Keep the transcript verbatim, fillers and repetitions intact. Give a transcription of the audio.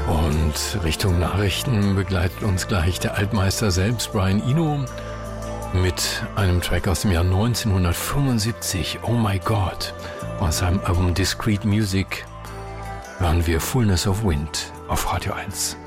Und Richtung Nachrichten begleitet uns gleich der Altmeister selbst, Brian Eno, mit einem Track aus dem Jahr neunzehnhundertfünfundsiebzig, Oh My God. Aus seinem Album Discreet Music hören wir Fullness of Wind auf Radio eins.